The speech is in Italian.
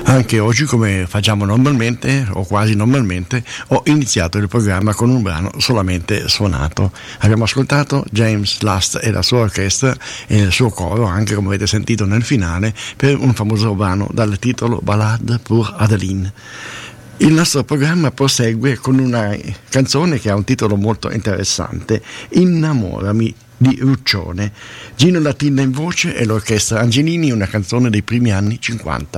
Anche oggi, come facciamo normalmente o quasi normalmente, ho iniziato il programma con un brano solamente suonato. Abbiamo ascoltato James Last e la sua orchestra e il suo coro, anche come avete sentito nel finale, per un famoso brano dal titolo Ballade pour Adeline. Il nostro programma prosegue con una canzone che ha un titolo molto interessante, Innamorami di Ruccione. Gino Latinna in voce e l'orchestra Angelini, una canzone dei primi anni 50.